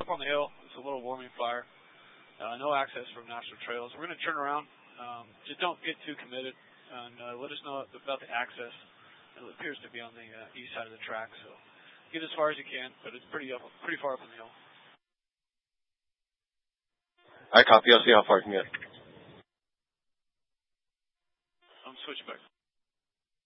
up on the hill. It's a little warming fire. No access from National Trails. We're going to turn around. Just don't get too committed, and let us know about the access. It appears to be on the east side of the track, so get as far as you can, but it's pretty far up on the hill. I copy. I'll see how far I can get. Switchback.